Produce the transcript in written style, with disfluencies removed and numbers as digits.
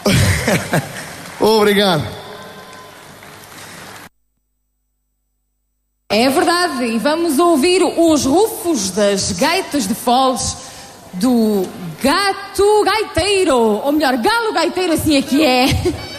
Obrigado. É verdade, e vamos ouvir os rufos das gaitas de foles do gato gaiteiro, ou melhor, galo gaiteiro, assim é que é.